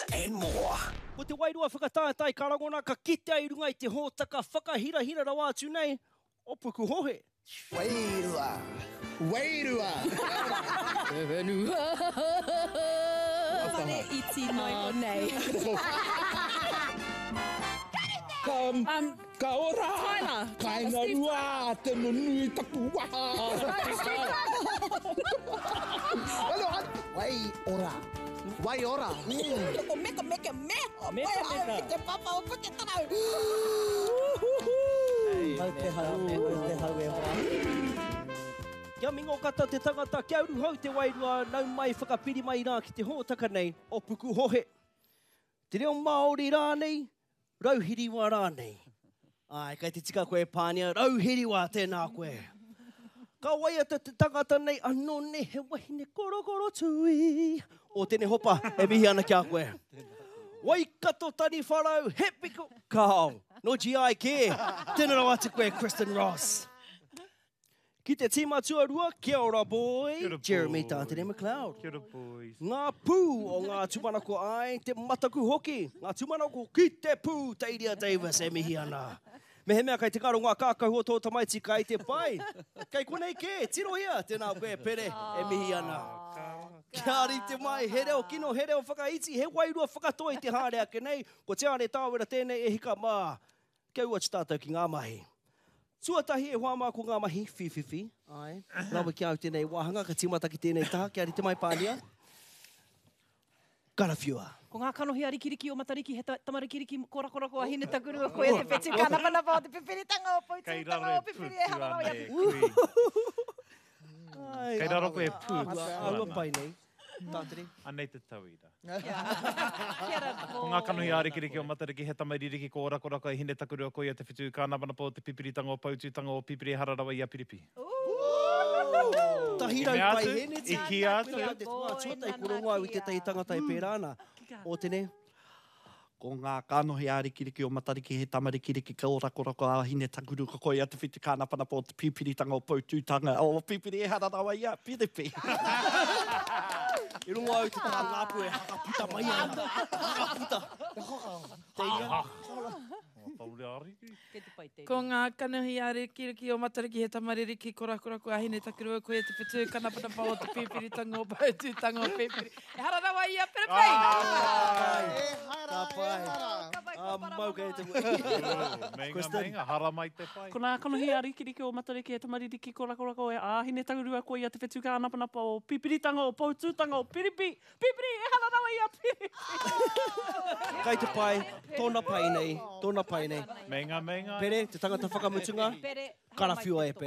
and more. Ko te wairua whakatātai karangona ka kite ai runga I te hōtaka whakahirahira rawa atu nei, opuku hohe. Wairua. Wairua. Whare iti mai o nei. Ka ora. Tyler. Kainga rua, te nunui taku waha. Wai ora. Wai ora. Meka. Meka. Te papa o puke tarau. Mau te hau e hoa. Kia mingo kata te tangata, kia uru hau te wairua, nau mai whakapiri mai rā ki te hōtaka nei, opuku hohe. Te reo Māori rānei, rauhiriwa rānei. Ai, kai te tika koe pānia, rauhiriwa tēnā koe. Ka waiata te tangata nei, anō ne he wahine korokoro tui. O tēne hopa, e mihi ana kia koe. Waikato tani wharau, he piko kao. No GI ke, tēnā rau atu koe, Kristen Ross. Ki te tīma tuarua, kia ora boy, Kia ora, Jeremy boy. Tātene McLeod. Kia ora, boys. Ngā pū o ngā tumanako ai, te mataku hoki. Ngā tumanako ki te pū, Tairia Davis, e mihi ana. Me he mea kai te karo ngā kākau o tō tamaiti kai te pai. Kai konei ke, tino ia, tēnā koe pere, e mihi ana. Kia rite mai, he reo kino, he reo whakaiti, he wairua whakatoi te hārea ke nei, ko te ane tāwera tēnei e hika mā. Kia ua te tātou ki ngā mahi. Tuatahi e hoa mā ko ngā mahi, whiwhiwhi. Ai, rawa ki au tēnei wāhanga, ka timata ki tēnei taha, kia rite mai pānia. Karawhiua. Ko ngā kanohi a rikiriki o matariki, he tamarikiriki korakorako a hine takuru, koe te petu kānapanapa o te pipiritanga o poitutanga o pipiri e hana rau ia. Ai, Kei raro koe pū. Aua pai nei. Tātere. Anei te tauira. Kia ra Ko ngā kanohi a rikiriki o matariki, he tamaririki ko orakorako i hine takurua koe te whitu kānapanapa o te pipiritanga o paututanga o pipiri e hararawa i a piripi. Tahirau I me pai atu, hene i ki atu. Te wā tuata I korongoa i tētai tangata I pērāna. O tēne. Ko ngā kānohi a rikiriki o matariki, he tamarikiriki ka orakorako a hine takuru ka koe atu whitu kānapanapa o te pipiritanga o paututanga o pipiri e hararawa I a piripi. I rungo au te taha ngāpu e hakaputa mai ana. Hakaputa. Teiria. Taure ariki. Ko ngā kanohi a rikiriki o matariki he tamaririki korakorako a hine takurua koe te petu kanapanapa o te pipiritanga o paututanga o pipiri. E hararawa I a piripi! Ka pai. Mau kei te Menga, hara mai te pai. Ko nā kanohi a rikiriki o matariki e tamaririki korakorako e āhine taurua koe ia te whetu kānapanapa o pipiritanga o paututanga o piripi. Pipiri e hana rawa I a piripi. Kei te pai, tōna pai nei, tōna pai nei. Menga. Pere, te tangata whakamutunga, Pere, karawhiua e pere.